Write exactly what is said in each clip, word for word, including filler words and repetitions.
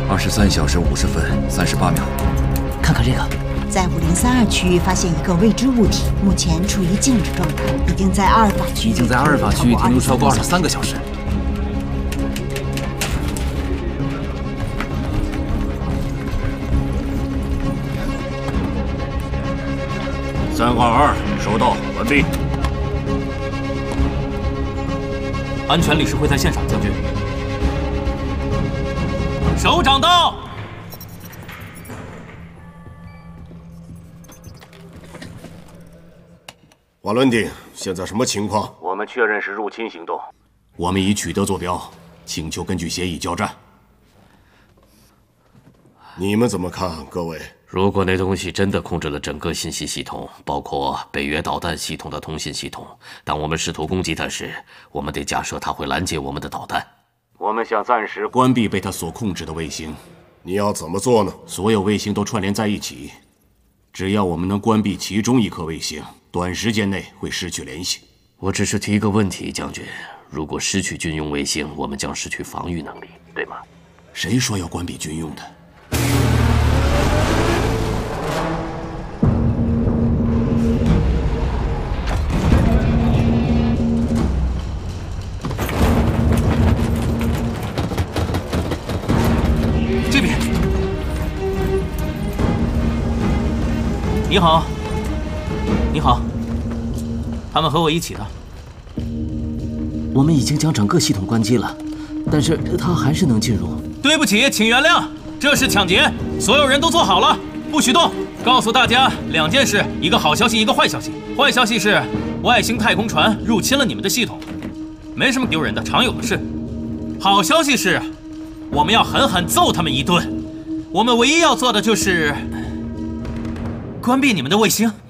二十三小时五十分三十八秒。 看看这个， 在五零三二区域发现一个未知物体，目前处于静止状态，已经在阿尔法区域已经在阿尔法区域停留超过二十三个小时。 三二二，收到，完毕。 安全理事会在现场，将军。首长到。 瓦伦丁，现在什么情况？ 我们确认是入侵行动， 我们已取得坐标，请求根据协议交战。你们怎么看，各位？ 如果那东西真的控制了整个信息系统，包括北约导弹系统的通信系统，当我们试图攻击它时，我们得假设它会拦截我们的导弹。 我们想暂时关闭被它所控制的卫星。你要怎么做呢？所有卫星都串联在一起，只要我们能关闭其中一颗卫星，短时间内会失去联系。 我只是提一个问题，将军，如果失去军用卫星，我们将失去防御能力，对吗？ 谁说要关闭军用的？ 这边。你好，你好，他们和我一起的。 我们已经将整个系统关机了，但是他还是能进入。 对不起，请原谅，这是抢劫，所有人都坐好了，不许动。告诉大家两件事，一个好消息，一个坏消息。坏消息是外星太空船入侵了你们的系统，没什么丢人的，常有的事。好消息是，我们要狠狠揍他们一顿。我们唯一要做的就是关闭你们的卫星。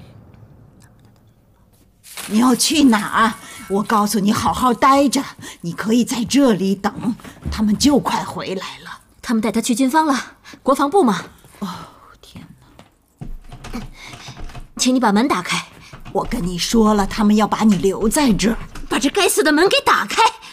你要去哪儿？我告诉你，好好待着。你可以在这里等，他们就快回来了。 他们带他去军方了，国防部吗？ 哦，天哪！ 请你把门打开。 我跟你说了，他们要把你留在这儿。 把这该死的门给打开。